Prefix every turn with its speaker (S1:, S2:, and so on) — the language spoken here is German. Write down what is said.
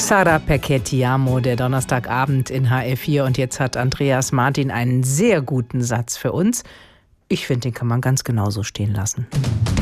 S1: Sarah Perché-Ti-Amo, der Donnerstagabend in HR4. Und jetzt hat Andreas Martin einen sehr guten Satz für uns. Ich finde, den kann man ganz genauso stehen lassen.